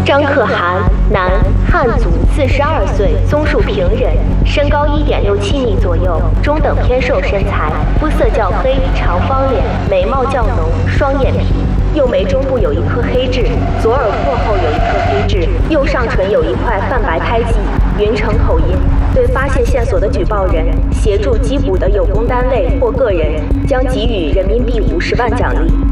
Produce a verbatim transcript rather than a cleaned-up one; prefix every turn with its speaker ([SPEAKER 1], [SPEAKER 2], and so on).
[SPEAKER 1] 张可涵，男，汉族，四十二岁，综述平人，身高一点六七米左右，中等偏瘦身材，肤色较黑，长方脸，眉毛较浓，双眼皮，右眉中部有一颗黑痣，左耳廓后有一颗黑痣，右上唇有一块泛白胎记，云城口音。对发现线索的举报人、协助缉捕的有功单位或个人，将给予人民币五十万奖励。